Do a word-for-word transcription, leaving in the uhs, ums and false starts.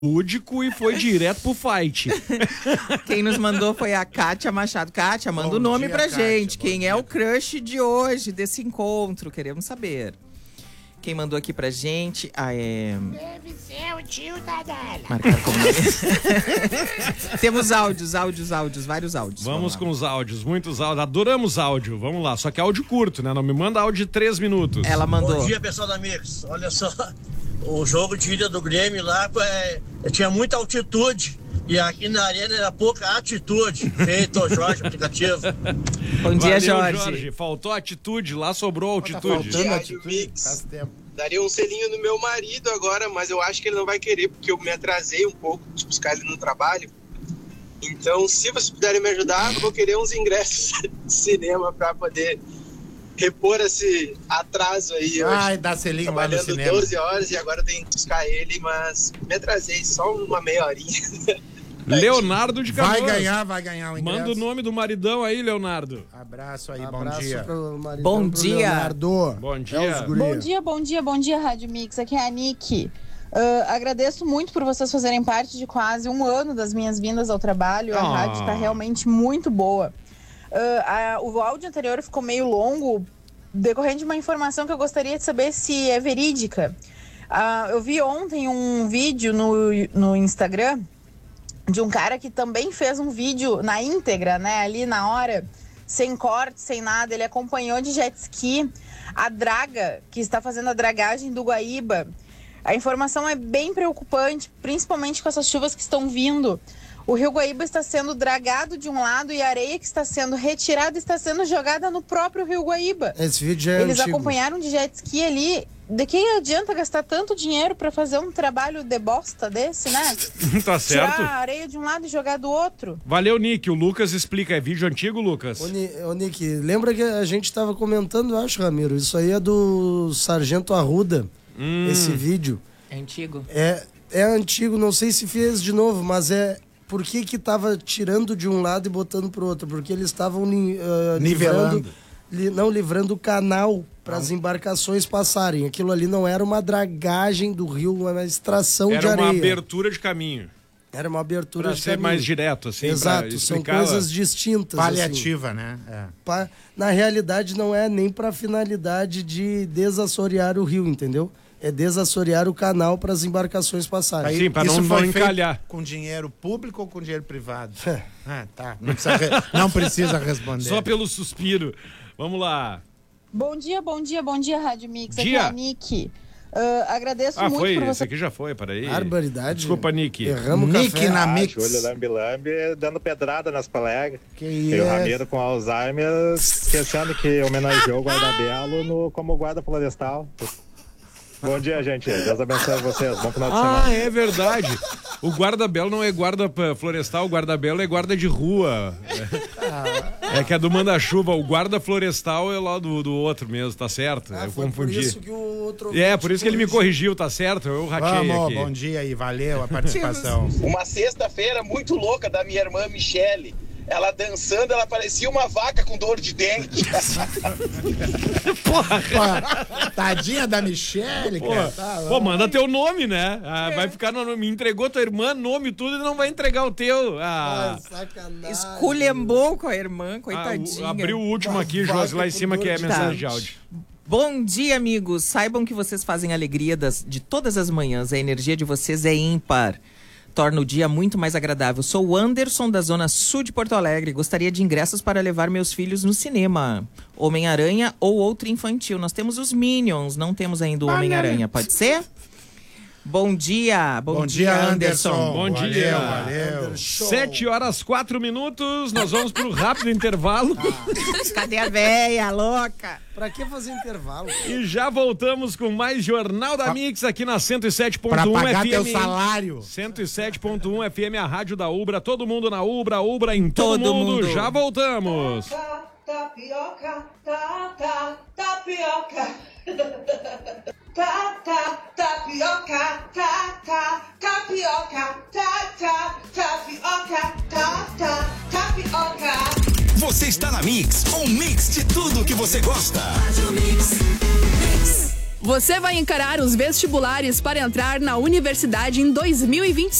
lúdico e foi direto pro fight. Quem nos mandou foi a Kátia Machado. Kátia, manda o nome dia, pra Kátia, gente. bom Quem dia. é o crush de hoje, desse encontro? Queremos saber. Quem mandou aqui pra gente... Ah, é... Deve ser o tio da Dala. Marcar como... Temos áudios, áudios, áudios, vários áudios. Vamos com os áudios, muitos áudios. Adoramos áudio, vamos lá. Só que áudio curto, né? Não me manda áudio de três minutos. Ela mandou. Bom dia, pessoal da Mix. Olha só, o jogo de ida do Grêmio lá é, tinha muita altitude. E aqui na arena era pouca atitude. Feito, Jorge, aplicativo. Bom dia, Valeu, Jorge. Jorge. Faltou atitude, lá sobrou altitude. Faltando Rádio atitude, Mix. faz tempo. Daria um selinho no meu marido agora, mas eu acho que ele não vai querer, porque eu me atrasei um pouco de buscar ele no trabalho. Então, se vocês puderem me ajudar, eu vou querer uns ingressos de cinema para poder repor esse atraso aí. Ai, hoje. dá selinho lá no Trabalhando cinema. doze horas e agora eu tenho que buscar ele, mas me atrasei só uma meia horinha. Leonardo de Canoas. Vai ganhar, vai ganhar o ingresso. Manda o nome do maridão aí, Leonardo. Abraço aí, Abraço bom dia. pro maridão, Bom pro dia. Leonardo. Bom dia. É os guri. Bom dia, bom dia, bom dia, Rádio Mix. Aqui é a Nick. Uh, agradeço muito por vocês fazerem parte de quase um ano das minhas vindas ao trabalho. A Ah. rádio está realmente muito boa. Uh, a- o áudio anterior ficou meio longo, decorrente de uma informação que eu gostaria de saber se é verídica. Ah, eu vi ontem um vídeo no, no Instagram de um cara que também fez um vídeo na íntegra, né? Ali na hora, sem corte, sem nada. Ele acompanhou de jet ski a draga, que está fazendo a dragagem do Guaíba. A informação é bem preocupante, principalmente com essas chuvas que estão vindo. O rio Guaíba está sendo dragado de um lado e a areia que está sendo retirada está sendo jogada no próprio rio Guaíba. Esse vídeo já é Eles antigo. acompanharam de jet ski ali. De que adianta gastar tanto dinheiro para fazer um trabalho de bosta desse, né? Tá certo. Tirar a areia de um lado e jogar do outro. Valeu, Nick. O Lucas explica. É vídeo antigo, Lucas? Ô, Ni- ô, Nick, lembra que a gente tava comentando, eu acho, Ramiro, isso aí é do Sargento Arruda, Hum. esse vídeo. É antigo. É, é antigo, não sei se fez de novo, mas é... Por que que tava tirando de um lado e botando pro outro? Porque eles estavam li- ah, Nivelando. livrando, li- não, livrando o canal para as embarcações passarem. Aquilo ali não era uma dragagem do rio, uma extração de Era areia. uma abertura de caminho. Era uma abertura Pra de ser caminho. mais direto, assim. pra Exato, são explicar- coisas distintas. assim. Paliativa, né? É. Pa- Na realidade, não é nem para finalidade de desassorear o rio, entendeu? É desassorear o canal para as embarcações passarem. Aí, Sim, pra isso não- foi não feito encalhar. com dinheiro público ou com dinheiro privado? Ah, tá. Não precisa, re- não precisa responder. Só pelo suspiro. Vamos lá. Bom dia, bom dia, bom dia, Rádio Mix. Aqui Dia. é a Nick. Uh, agradeço Ah, muito foi. por Esse você. aqui já foi, peraí. Barbaridade. Desculpa, Nick. Erramos o Nick café. na Ah, Mix. Júlio Lambi Lambi dando pedrada nas colegas. Que E isso? o Ramiro com Alzheimer esquecendo que homenageou o guarda-belo no, como guarda florestal. Bom dia, gente. Deus abençoe vocês. Bom final de semana. Ah, é verdade. O guarda-belo não é guarda p- florestal, o guarda-belo é guarda de rua. É, é que é do manda-chuva. O guarda florestal é lá do, do outro mesmo, tá certo? Ah, eu foi confundi. por isso que o outro... É, por isso que ele me corrigiu, tá certo? Eu ratei Vamos, aqui. bom dia aí. Valeu a participação. Uma sexta-feira muito louca da minha irmã Michele. Ela dançando, ela parecia uma vaca com dor de dente. Pô, tadinha da Michele, cara. Tá Pô, manda teu nome, né? Ah, vai ficar no nome. Me entregou tua irmã, nome, tudo, e não vai entregar o teu. Ah, sacanagem. Esculhambou com a irmã, ah, coitadinha. o- abriu o último Uma aqui, vaca Josi, lá em com cima, dor que é de mensagem dente. de áudio. Bom dia, amigos. Saibam que vocês fazem a alegria das, de todas as manhãs. A energia de vocês é ímpar. Torna o dia muito mais agradável. Sou o Anderson, da Zona Sul de Porto Alegre. Gostaria de ingressos para levar meus filhos no cinema. Homem-Aranha ou outro infantil. Nós temos os Minions, não temos ainda o Homem-Aranha. Pode ser? Bom dia. Bom, Bom dia, Anderson. Bom valeu, dia. Valeu. Sete horas, quatro minutos. Nós vamos pro rápido intervalo. Cadê a véia louca? Pra que fazer intervalo? E já voltamos com mais Jornal da Mix aqui na cento e sete ponto Pra um pagar F teu M. salário. cento e sete ponto um F M, a rádio da Ubra. Todo mundo na Ubra, Ubra em todo, Todo mundo. mundo. Já voltamos. Tapioca, tá, tá, tapioca. Tá, tá, tapioca, tá, tá, tapioca, tá, tá, tapioca, tá, tá, tapioca. Você está na Mix, um mix de tudo que você gosta. Você vai encarar os vestibulares para entrar na universidade em dois mil e vinte e